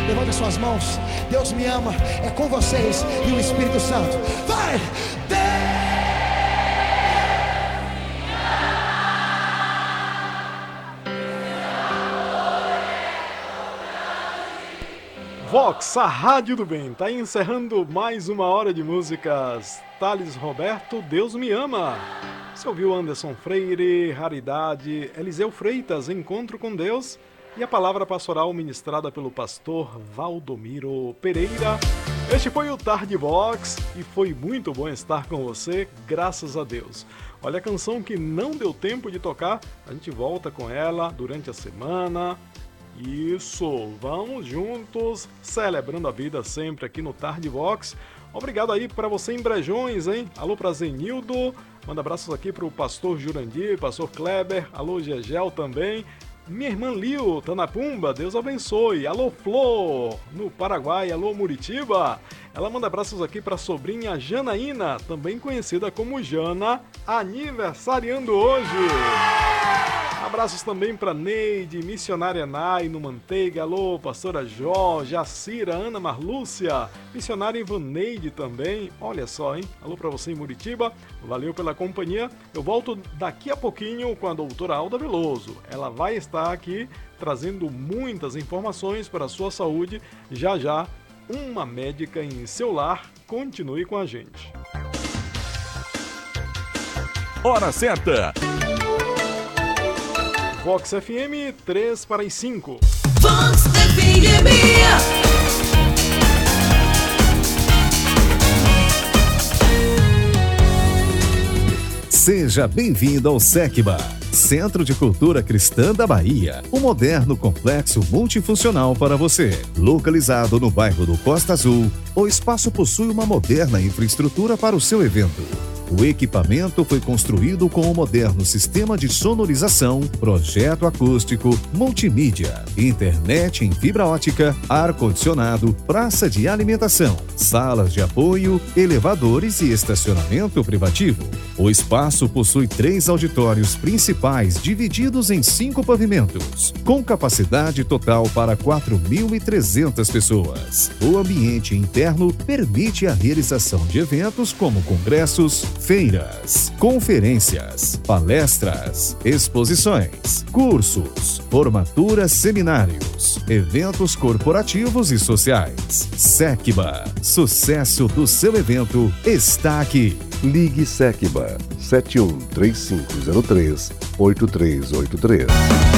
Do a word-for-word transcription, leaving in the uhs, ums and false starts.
Levante as suas mãos. Deus me ama. É com vocês e o Espírito Santo. Vai! Deus! Vox, a Rádio do Bem, está encerrando mais uma hora de músicas. Thales Roberto, Deus me ama. Você ouviu Anderson Freire, Raridade, Eliseu Freitas, Encontro com Deus, e a palavra pastoral ministrada pelo pastor Valdomiro Pereira. Este foi o Tarde Vox e foi muito bom estar com você, graças a Deus. Olha, a canção que não deu tempo de tocar, a gente volta com ela durante a semana. Isso, vamos juntos, celebrando a vida sempre aqui no Tarde Vox. Obrigado aí para você em Brejões, hein? Alô pra Zenildo, manda abraços aqui pro pastor Jurandir, pastor Kleber, alô Gegel também. Minha irmã Lil, tá na Pumba, Deus abençoe. Alô Flor, no Paraguai, alô Muritiba. Ela manda abraços aqui pra sobrinha Janaína, também conhecida como Jana, aniversariando hoje. Abraços também para Neide, missionária Nai, no Manteiga, alô, pastora Jó, Jacira, Ana Marlúcia, missionária Ivaneide também, olha só, hein? Alô para você em Muritiba, valeu pela companhia. Eu volto daqui a pouquinho com a doutora Alda Veloso. Ela vai estar aqui trazendo muitas informações para a sua saúde. Já já, uma médica em seu lar. Continue com a gente. Hora certa. Vox F M, três para as cinco. Vox F M. Seja bem-vindo ao SECBA, Centro de Cultura Cristã da Bahia, um moderno complexo multifuncional para você. Localizado no bairro do Costa Azul, o espaço possui uma moderna infraestrutura para o seu evento. O equipamento foi construído com um moderno sistema de sonorização, projeto acústico, multimídia, internet em fibra ótica, ar-condicionado, praça de alimentação, salas de apoio, elevadores e estacionamento privativo. O espaço possui três auditórios principais divididos em cinco pavimentos, com capacidade total para quatro mil e trezentas pessoas. O ambiente interno permite a realização de eventos como congressos, feiras, conferências, palestras, exposições, cursos, formaturas, seminários, eventos corporativos e sociais. SECBA, sucesso do seu evento está aqui. Ligue SECBA sete um três cinco zero três oito três oito três.